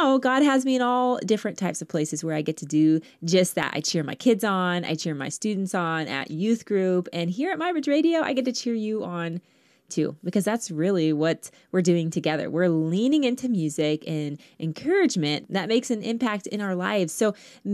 now God has me in all different types of places where I get to do just that. I cheer my kids on, I cheer my students on at youth group, and here at MyBridge Radio, I get to cheer you on too, because that's really what we're doing together. We're leaning into music and encouragement that makes an impact in our lives. So